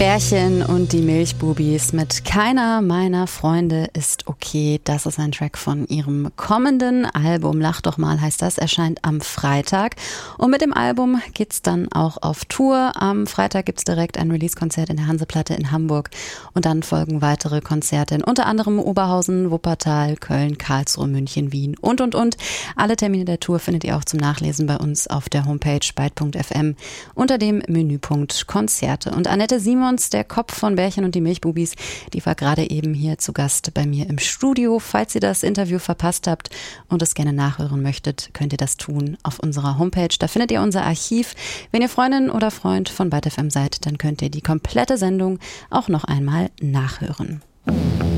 Bärchen und die Milchbubis mit Keiner meiner Freunde ist okay. Das ist ein Track von ihrem kommenden Album. Lach doch mal heißt das, erscheint am Freitag. Und mit dem Album geht's dann auch auf Tour. Am Freitag gibt's direkt ein Release-Konzert in der Hanseplatte in Hamburg. Und dann folgen weitere Konzerte in unter anderem Oberhausen, Wuppertal, Köln, Karlsruhe, München, Wien und. Alle Termine der Tour findet ihr auch zum Nachlesen bei uns auf der Homepage byte.fm unter dem Menüpunkt Konzerte. Und Annette Simons, der Kopf von Bärchen und die Milchbubis, die war gerade eben hier zu Gast bei mir im Studio. Falls ihr das Interview verpasst habt und es gerne nachhören möchtet, könnt ihr das tun auf unserer Homepage. Da findet ihr unser Archiv. Wenn ihr Freundin oder Freund von byte.fm seid, dann könnt ihr die komplette Sendung auch noch einmal nachhören.